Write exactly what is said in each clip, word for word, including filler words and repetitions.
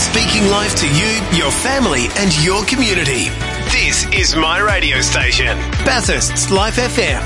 Speaking life to you, your family and your community. This is my radio station, Bathurst's Life F M.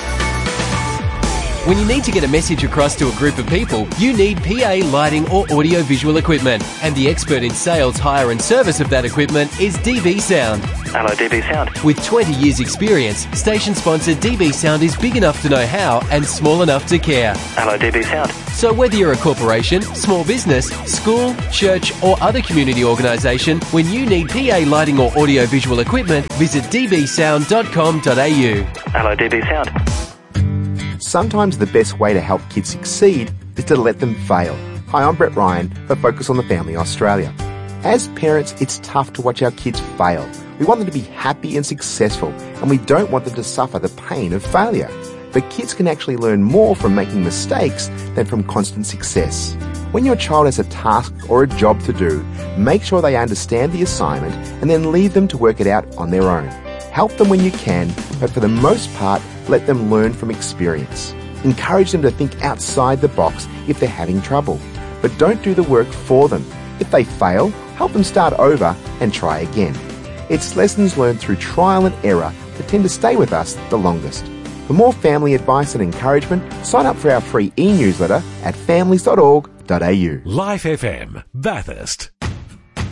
When you need to get a message across to a group of people, you need P A, lighting or audio-visual equipment. And the expert in sales, hire and service of that equipment is D B Sound. Hello, D B Sound. With twenty years experience, station sponsor D B Sound is big enough to know how and small enough to care. Hello, D B Sound. So whether you're a corporation, small business, school, church or other community organisation, when you need P A, lighting or audio-visual equipment, visit d b sound dot com dot a u. Hello, D B Sound. Sometimes the best way to help kids succeed is to let them fail. Hi, I'm Brett Ryan for Focus on the Family Australia. As parents, it's tough to watch our kids fail. We want them to be happy and successful, and we don't want them to suffer the pain of failure. But kids can actually learn more from making mistakes than from constant success. When your child has a task or a job to do, make sure they understand the assignment and then leave them to work it out on their own. Help them when you can, but for the most part, let them learn from experience. Encourage them to think outside the box if they're having trouble, but don't do the work for them. If they fail, help them start over and try again. It's lessons learned through trial and error that tend to stay with us the longest. For more family advice and encouragement, sign up for our free e-newsletter at families dot org dot a u. Life F M, Bathurst.